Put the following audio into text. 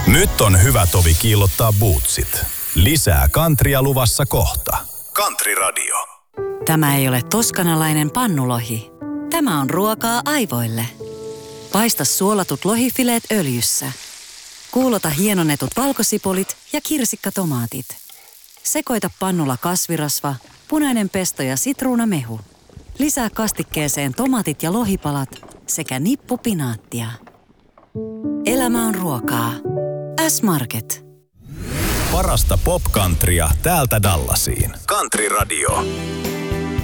Nyt on hyvä tovi kiillottaa bootsit. Lisää kantria luvassa kohta. Country Radio. Tämä ei ole toskanalainen pannulohi. Tämä on ruokaa aivoille. Paista suolatut lohifileet öljyssä. Kuulota hienonnetut valkosipulit ja kirsikkatomaatit. Sekoita pannulla kasvirasva, punainen pesto ja sitruunamehu. Lisää kastikkeeseen tomaatit ja lohipalat sekä nippu pinaattia. Elämä on ruokaa. S-Market. Parasta pop-countrya täältä Dallasiin. Country Radio.